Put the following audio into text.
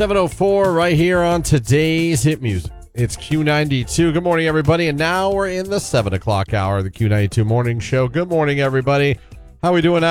7:04 right here on today's hit music. It's Q92. Good morning, everybody. And now we're in the 7 o'clock hour of the Q92 morning show. Good morning, everybody. How are we doing